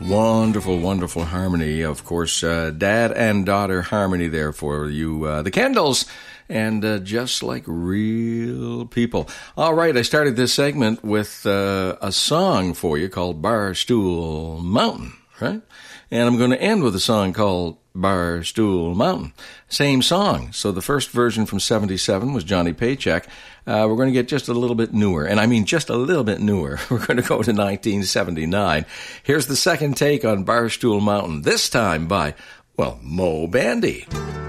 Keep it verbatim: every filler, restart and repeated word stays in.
Wonderful, wonderful harmony. Of course, uh, dad and daughter harmony there for you. Uh, the Kendalls, and uh, just like real people. All right, I started this segment with uh, a song for you called Barstool Mountain, right? And I'm going to end with a song called Barstool Mountain. Same song. So the first version from seventy-seven was Johnny Paycheck. Uh, we're going to get just a little bit newer. And I mean just a little bit newer. We're going to go to nineteen seventy-nine. Here's the second take on Barstool Mountain, this time by, well, Moe Bandy.